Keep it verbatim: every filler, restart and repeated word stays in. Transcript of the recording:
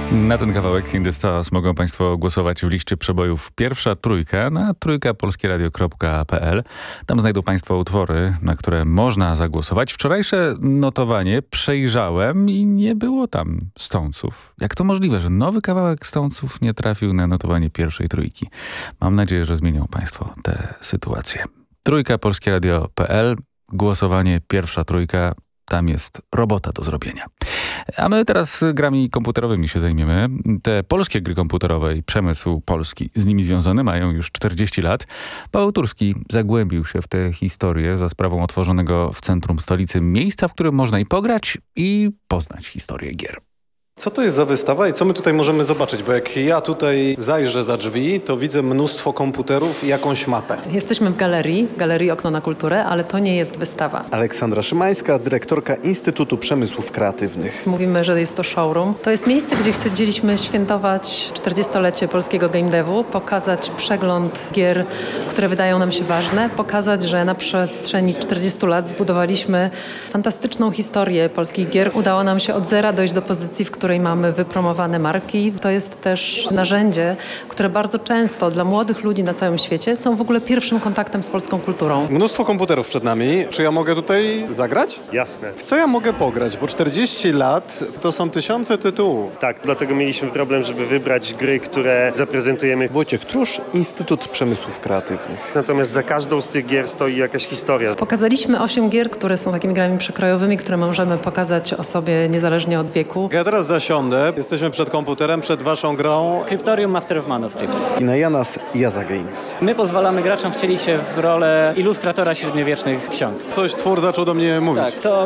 Na ten kawałek In The Stars mogą Państwo głosować w liście przebojów Pierwsza Trójka na trójka polskie radio kropka p l. Tam znajdą Państwo utwory, na które można zagłosować. Wczorajsze notowanie przejrzałem i nie było tam Stonesów. Jak to możliwe, że nowy kawałek Stonesów nie trafił na notowanie Pierwszej Trójki? Mam nadzieję, że zmienią Państwo tę sytuację. trójka polskie radio kropka p l. Głosowanie Pierwsza Trójka. Tam jest robota do zrobienia. A my teraz grami komputerowymi się zajmiemy. Te polskie gry komputerowe i przemysł polski z nimi związane mają już czterdzieści lat. Paweł Turski zagłębił się w tę historię za sprawą otworzonego w centrum stolicy miejsca, w którym można i pograć, i poznać historię gier. Co to jest za wystawa i co my tutaj możemy zobaczyć? Bo jak ja tutaj zajrzę za drzwi, to widzę mnóstwo komputerów i jakąś mapę. Jesteśmy w galerii, galerii Okno na Kulturę, ale to nie jest wystawa. Aleksandra Szymańska, dyrektorka Instytutu Przemysłów Kreatywnych. Mówimy, że jest to showroom. To jest miejsce, gdzie chcieliśmy świętować czterdziestolecie polskiego game devu, pokazać przegląd gier, które wydają nam się ważne, pokazać, że na przestrzeni czterdziestu lat zbudowaliśmy fantastyczną historię polskich gier. Udało nam się od zera dojść do pozycji, w której której mamy wypromowane marki. To jest też narzędzie, które bardzo często dla młodych ludzi na całym świecie są w ogóle pierwszym kontaktem z polską kulturą. Mnóstwo komputerów przed nami. Czy ja mogę tutaj zagrać? Jasne. W co ja mogę pograć? Bo czterdzieści lat to są tysiące tytułów. Tak, dlatego mieliśmy problem, żeby wybrać gry, które zaprezentujemy. Wojciech Trusz, Instytut Przemysłów Kreatywnych. Natomiast za każdą z tych gier stoi jakaś historia. Pokazaliśmy osiem gier, które są takimi grami przekrojowymi, które możemy pokazać osobie niezależnie od wieku. Ja teraz zasiądę. Jesteśmy przed komputerem, przed waszą grą. Cryptorium Master of Manuscripts. I na Janas Jaza Games. My pozwalamy graczom wcielić się w rolę ilustratora średniowiecznych ksiąg. Coś twór zaczął do mnie mówić. Tak, to